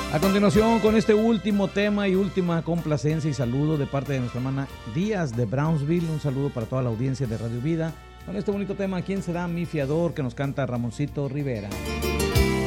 A continuación, con este último tema y última complacencia y saludo de parte de nuestra hermana Díaz de Brownsville, un saludo para toda la audiencia de Radio Vida, con este bonito tema, ¿Quién será mi fiador?, que nos canta Ramoncito Rivera.